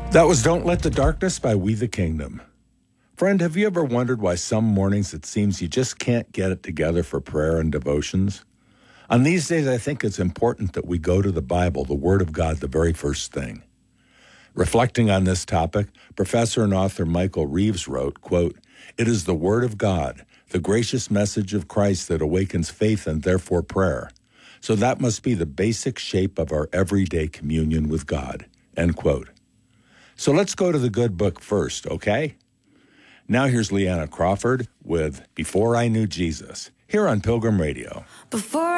That was Don't Let the Darkness by We the Kingdom. Friend, have you ever wondered why some mornings it seems you just can't get it together for prayer and devotions? On these days, I think it's important that we go to the Bible, the Word of God, the very first thing. Reflecting on this topic, professor and author Michael Reeves wrote, quote, "It is the Word of God, the gracious message of Christ that awakens faith and therefore prayer. So that must be the basic shape of our everyday communion with God," end quote. So let's go to the good book first, okay? Now here's Leanna Crawford with Before I Knew Jesus, here on Pilgrim Radio. Before